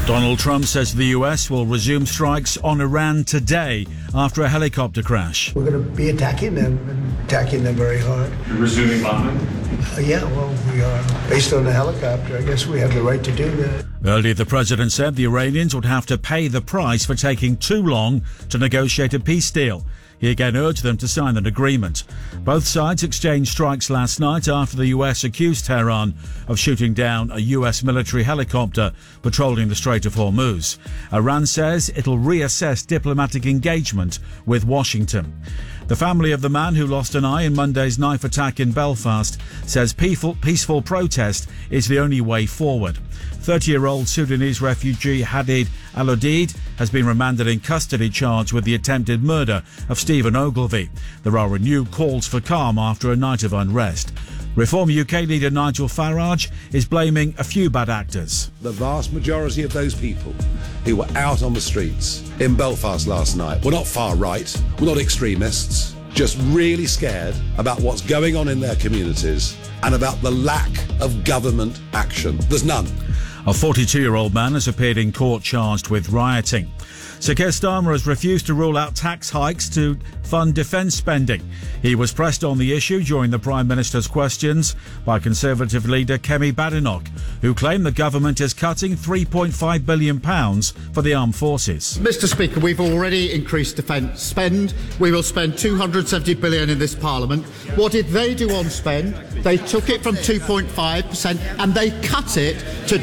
Donald Trump says the US will resume strikes on Iran today after a helicopter crash. We're going to be attacking them very hard. You're resuming bombing? Yeah, well, we are. Based on the helicopter, I guess we have the right to do that. Earlier, the president said the Iranians would have to pay the price for taking too long to negotiate a peace deal. He again urged them to sign an agreement. Both sides exchanged strikes last night after the US accused Tehran of shooting down a US military helicopter patrolling the Strait of Hormuz. Iran says it'll reassess diplomatic engagement with Washington. The family of the man who lost an eye in Monday's knife attack in Belfast says peaceful protest is the only way forward. 30-year-old Sudanese refugee Hadid Al-Odid has been remanded in custody charged with the attempted murder of Stephen Ogilvie. There are renewed calls for calm after a night of unrest. Reform UK leader Nigel Farage is blaming a few bad actors. The vast majority of those people who were out on the streets in Belfast last night were not far right, were not extremists, just really scared about what's going on in their communities and about the lack of government action. There's none. A 42-year-old man has appeared in court charged with rioting. Sir Keir Starmer has refused to rule out tax hikes to fund defence spending. He was pressed on the issue during the Prime Minister's questions by Conservative leader Kemi Badenoch, who claimed the government is cutting £3.5 billion for the armed forces. Mr Speaker, we've already increased defence spend. We will spend £270 billion in this Parliament. What did they do on spend? They took it from 2.5% and they cut it to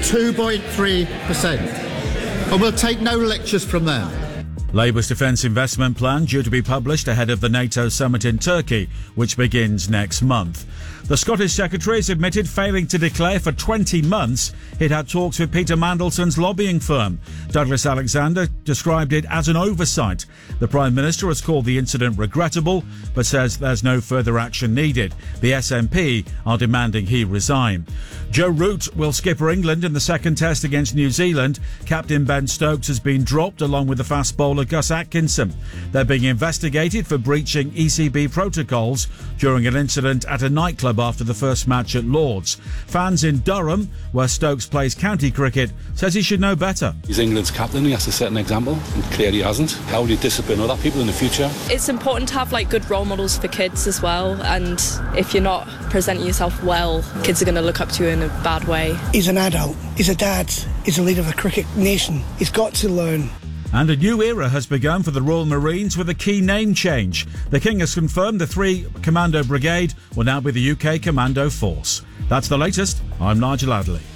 2.3%. And we'll take no lectures from them. Labour's defence investment plan due to be published ahead of the NATO summit in Turkey, which begins next month. The Scottish Secretary has admitted failing to declare for 20 months he'd had talks with Peter Mandelson's lobbying firm. Douglas Alexander described it as an oversight. The Prime Minister has called the incident regrettable, but says there's no further action needed. The SNP are demanding he resign. Joe Root will skipper England in the second test against New Zealand. Captain Ben Stokes has been dropped along with the fast bowler Gus Atkinson. They're being investigated for breaching ECB protocols during an incident at a nightclub after the first match at Lord's. Fans in Durham, where Stokes plays county cricket, says he should know better. He's England's captain, he has to set an example, and clearly he hasn't. How will he discipline other people in the future? It's important to have good role models for kids as well, and if you're not presenting yourself well, kids are going to look up to you in a bad way. He's an adult, he's a dad, he's a leader of a cricket nation. He's got to learn. And a new era has begun for the Royal Marines with a key name change. The King has confirmed the 3 Commando Brigade will now be the UK Commando Force. That's the latest. I'm Nigel Adderley.